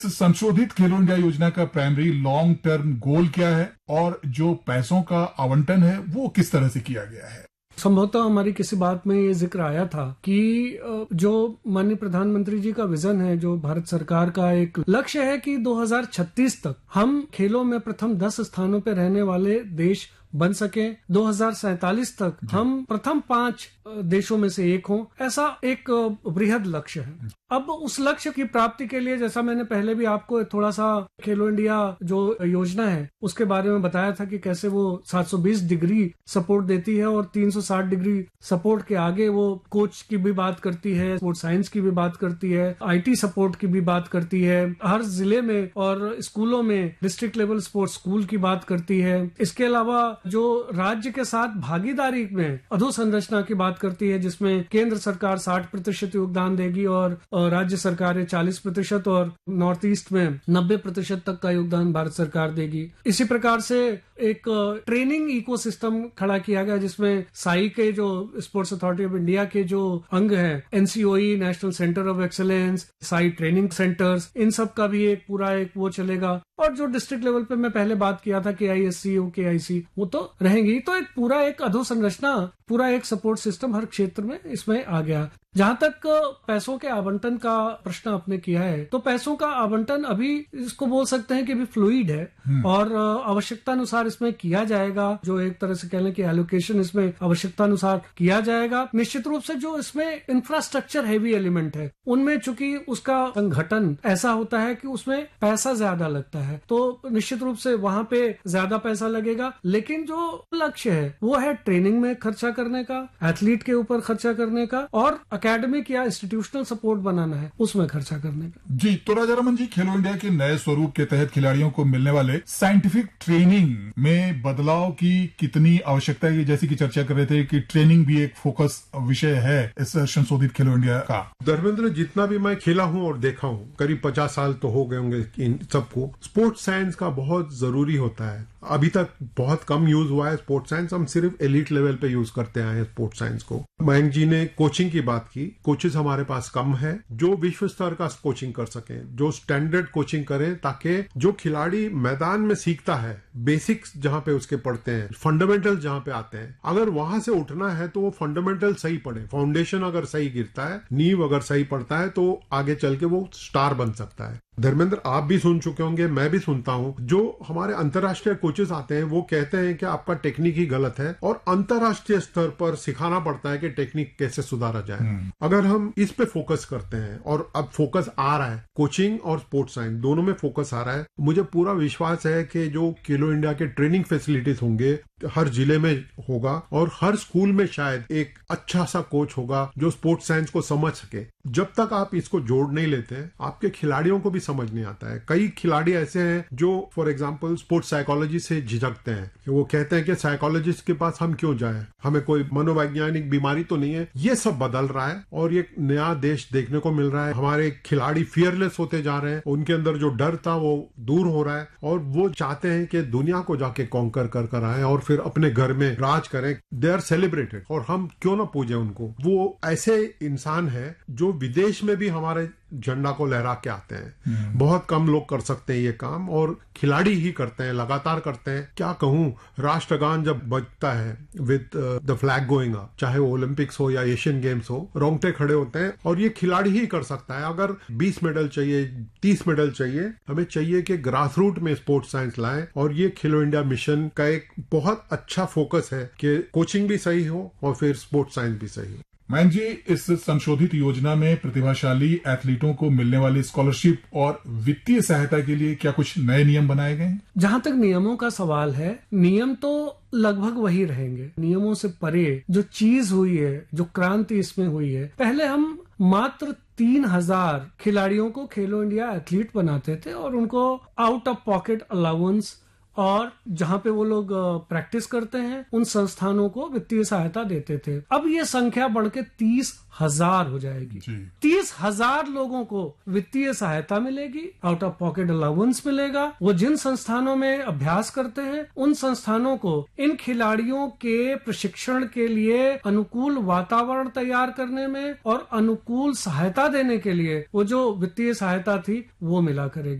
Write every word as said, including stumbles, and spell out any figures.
संशोधित खेलो इंडिया योजना का प्राइमरी लॉन्ग टर्म गोल क्या है और जो पैसों का आवंटन है वो किस तरह से किया गया है? संभवतः हमारी किसी बात में ये जिक्र आया था कि जो माननीय प्रधानमंत्री जी का विजन है, जो भारत सरकार का एक लक्ष्य है कि दो हज़ार छत्तीस तक हम खेलों में प्रथम दस स्थानों पर रहने वाले देश बन सके, दो हज़ार सैंतालीस तक हम प्रथम पांच देशों में से एक हों, ऐसा एक बृहद लक्ष्य है। अब उस लक्ष्य की प्राप्ति के लिए, जैसा मैंने पहले भी आपको थोड़ा सा खेलो इंडिया जो योजना है उसके बारे में बताया था कि कैसे वो सात सौ बीस डिग्री सपोर्ट देती है और तीन सौ साठ डिग्री सपोर्ट के आगे वो कोच की भी बात करती है, स्पोर्ट साइंस की भी बात करती है, आईटी सपोर्ट की भी बात करती है, हर जिले में और स्कूलों में डिस्ट्रिक्ट लेवल स्पोर्ट्स स्कूल की बात करती है। इसके अलावा जो राज्य के साथ भागीदारी में अधोसंरचना की बात करती है, जिसमें केंद्र सरकार साठ प्रतिशत योगदान देगी और राज्य सरकारें चालीस प्रतिशत और नॉर्थ ईस्ट में नब्बे प्रतिशत तक का योगदान भारत सरकार देगी। इसी प्रकार से एक ट्रेनिंग इकोसिस्टम खड़ा किया गया जिसमें साई के जो स्पोर्ट्स अथॉरिटी ऑफ इंडिया के जो अंग है, NCOE national centre of excellence, Sai training centres, इन सब का भी एक पूरा एक वो चलेगा। और जो डिस्ट्रिक्ट लेवल पे मैं पहले बात किया था के आई एस सी, के आई सी, वो तो रहेंगी। तो एक पूरा एक अधोसंरचना, पूरा एक सपोर्ट सिस्टम हर क्षेत्र में इसमें आ गया। जहां तक पैसों के आवंटन का प्रश्न आपने किया है, तो पैसों का आवंटन अभी इसको बोल सकते हैं कि अभी फ्लूइड है और आवश्यकता अनुसार इसमें किया जाएगा। जो एक तरह से कह लें कि एलोकेशन इसमें आवश्यकता अनुसार किया जाएगा। निश्चित रूप से जो इसमें इंफ्रास्ट्रक्चर हैवी एलिमेंट है उनमें चूंकि उसका संगठन ऐसा होता है कि उसमें पैसा ज्यादा लगता है, तो निश्चित रूप से वहां पे ज्यादा पैसा लगेगा। लेकिन जो लक्ष्य है वो है ट्रेनिंग में खर्चा करने का, एथलीट के ऊपर खर्चा करने का और एकेडमिक या इंस्टीट्यूशनल सपोर्ट बनाना है, उसमें खर्चा करने का। जी, तो राजा रमन जी, खेलो इंडिया के नए स्वरूप के तहत खिलाड़ियों को मिलने वाले साइंटिफिक ट्रेनिंग में बदलाव की कितनी आवश्यकता है? जैसे कि चर्चा कर रहे थे कि ट्रेनिंग भी एक फोकस विषय है इस संशोधित खेलो इंडिया का। धर्मेंद्र, जितना भी मैं खेला हूं और देखा हूं, करीब पचास साल तो हो गए होंगे इन सबको, स्पोर्ट्स साइंस का बहुत जरूरी होता है। अभी तक बहुत कम यूज हुआ है स्पोर्ट्स साइंस, हम सिर्फ एलिट लेवल पे यूज करते आए हैं स्पोर्ट्स साइंस को। मयंक जी ने कोचिंग की बात की, कोचेस हमारे पास कम है जो विश्व स्तर का कोचिंग कर सकें, जो स्टैंडर्ड कोचिंग करें, ताकि जो खिलाड़ी मैदान में सीखता है, बेसिक्स जहां पे उसके पढ़ते हैं, फंडामेंटल जहां पे आते हैं, अगर वहां से उठना है तो वो फंडामेंटल सही पढ़े। फाउंडेशन अगर सही गिरता है, नींव अगर सही पड़ता है, तो आगे चल के वो स्टार बन सकता है। धर्मेंद्र, आप भी सुन चुके होंगे, मैं भी सुनता हूं, जो हमारे अंतर्राष्ट्रीय कोचेस आते हैं वो कहते हैं कि आपका टेक्निक ही गलत है और अंतर्राष्ट्रीय स्तर पर सिखाना पड़ता है कि टेक्निक कैसे सुधारा जाए। अगर हम इस पे फोकस करते हैं, और अब फोकस आ रहा है, कोचिंग और स्पोर्ट्स साइंस दोनों में फोकस आ रहा है, मुझे पूरा विश्वास है कि जो खेलो इंडिया के ट्रेनिंग फैसिलिटीज होंगे हर जिले में होगा और हर स्कूल में शायद एक अच्छा सा कोच होगा जो स्पोर्ट्स साइंस को समझ सके। जब तक आप इसको जोड़ नहीं लेते, आपके खिलाड़ियों को भी समझ नहीं आता है। कई खिलाड़ी ऐसे हैं जो फॉर एग्जांपल स्पोर्ट्स साइकोलॉजी से झिझकते हैं, कि वो कहते हैं कि साइकोलॉजिस्ट के पास हम क्यों जाएं, हमें कोई मनोवैज्ञानिक बीमारी तो नहीं है। ये सब बदल रहा है और ये नया देश देखने को मिल रहा है। हमारे खिलाड़ी फियरलेस होते जा रहे हैं, उनके अंदर जो डर था वो दूर हो रहा है और वो चाहते हैं कि दुनिया को जाके कॉन्कर कर कर आए और फिर अपने घर में राज करें। दे आर सेलिब्रेटेड और हम क्यों ना पूजे उनको। वो ऐसे इंसान है जो विदेश में भी हमारे झंडा को लहरा के आते हैं। बहुत कम लोग कर सकते हैं ये काम और खिलाड़ी ही करते हैं, लगातार करते हैं। क्या कहूं, राष्ट्रगान जब बजता है with the flag going up, चाहे वो ओलंपिक्स हो या एशियन गेम्स हो, रोंगटे खड़े होते हैं और ये खिलाड़ी ही कर सकता है। अगर बीस मेडल चाहिए, तीस मेडल चाहिए, हमें चाहिए कि ग्रास रूट में स्पोर्ट्स साइंस लाएं और ये खेलो इंडिया मिशन का एक बहुत अच्छा फोकस है कि कोचिंग भी सही हो और फिर स्पोर्ट्स साइंस भी सही हो। मयंक जी, इस संशोधित योजना में प्रतिभाशाली एथलीटों को मिलने वाली स्कॉलरशिप और वित्तीय सहायता के लिए क्या कुछ नए नियम बनाए गए हैं? जहां तक नियमों का सवाल है, नियम तो लगभग वही रहेंगे। नियमों से परे जो चीज हुई है, जो क्रांति इसमें हुई है, पहले हम मात्र तीन हजार खिलाड़ियों को खेलो इंडिया एथलीट बनाते थे और उनको आउट ऑफ पॉकेट अलाउंस और जहां पे वो लोग प्रैक्टिस करते हैं उन संस्थानों को वित्तीय सहायता देते थे। अब ये संख्या बढ़ के तीस हजार हो जाएगी। तीस हजार लोगों को वित्तीय सहायता मिलेगी, आउट ऑफ पॉकेट अलाउंस मिलेगा। वो जिन संस्थानों में अभ्यास करते हैं उन संस्थानों को इन खिलाड़ियों के प्रशिक्षण के लिए अनुकूल वातावरण तैयार करने में और अनुकूल सहायता देने के लिए वो जो वित्तीय सहायता थी वो मिला करेगी।